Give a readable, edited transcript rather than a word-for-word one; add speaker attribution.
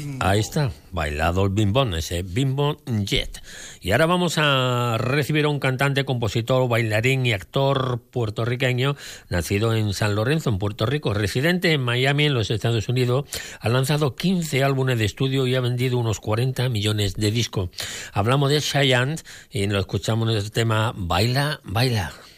Speaker 1: Ahí está, bailado el bimbón, ese bimbón jet. Y ahora vamos a recibir a un cantante, compositor, bailarín y actor puertorriqueño, nacido en San Lorenzo, en Puerto Rico, residente en Miami, en los Estados Unidos. Ha lanzado 15 álbumes de estudio y ha vendido unos 40 millones de discos. Hablamos de Chayanne y lo escuchamos en el tema Baila, Baila.